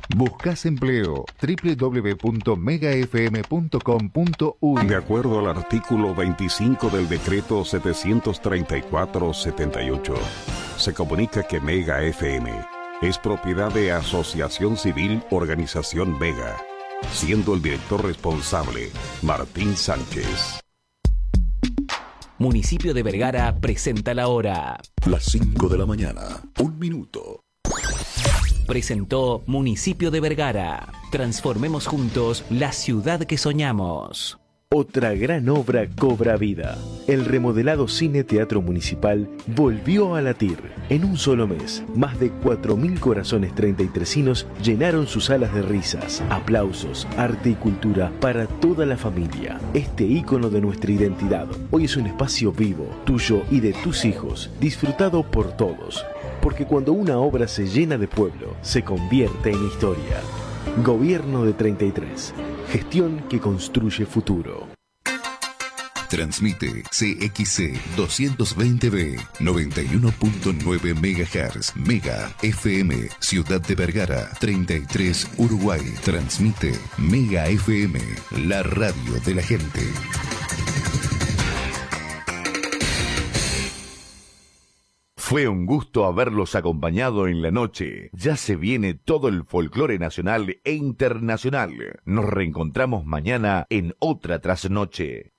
¿Buscas empleo? www.megafm.com.uy. De acuerdo al artículo 25 del decreto 734-78, se comunica que Mega FM es propiedad de Asociación Civil Organización Mega, siendo el director responsable Martín Sánchez. Municipio de Vergara presenta la hora. Las 5 de la mañana, 1 minuto. Presentó Municipio de Vergara. Transformemos juntos la ciudad que soñamos. Otra gran obra cobra vida. El remodelado Cine Teatro Municipal volvió a latir. En un solo mes, más de 4.000 corazones 33inos llenaron sus salas de risas, aplausos, arte y cultura para toda la familia. Este ícono de nuestra identidad hoy es un espacio vivo, tuyo y de tus hijos, disfrutado por todos. Porque cuando una obra se llena de pueblo, se convierte en historia. Gobierno de 33. Gestión que construye futuro. Transmite CXC 220B 91.9 MHz Mega FM Ciudad de Vergara 33 Uruguay. Transmite Mega FM, la radio de la gente. Fue un gusto haberlos acompañado en la noche. Ya se viene todo el folclore nacional e internacional. Nos reencontramos mañana en otra trasnoche.